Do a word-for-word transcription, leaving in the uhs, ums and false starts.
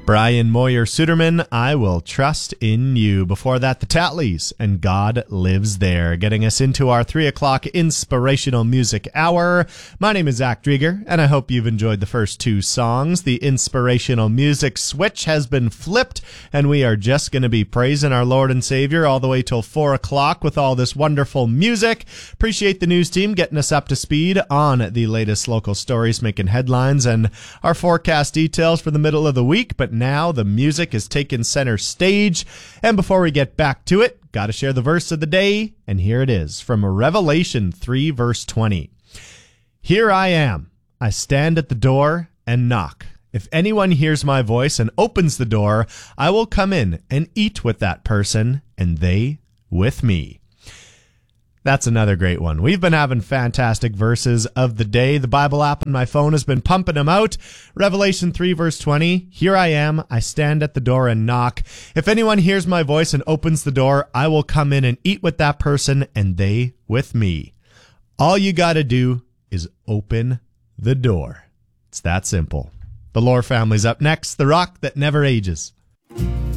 Brian Moyer Suderman, I Will Trust in You. Before that, the Tatleys and God Lives There, getting us into our three o'clock inspirational music hour. My name is Zach Drieger, and I hope you've enjoyed the first two songs. The inspirational music switch has been flipped, and we are just going to be praising our Lord and Savior all the way till four o'clock with all this wonderful music. Appreciate the news team getting us up to speed on the latest local stories making headlines and our forecast details for the middle of the week, but now the music is taking center stage. And before we get back to it, got to share the verse of the day, and here it is from Revelation three, verse twenty. Here I am. I stand at the door and knock. If anyone hears my voice and opens the door, I will come in and eat with that person, and they with me. That's another great one. We've been having fantastic verses of the day. The Bible app on my phone has been pumping them out. Revelation three, verse twenty. Here I am. I stand at the door and knock. If anyone hears my voice and opens the door, I will come in and eat with that person, and they with me. All you got to do is open the door. It's that simple. The Lore family's up next. The rock that never ages.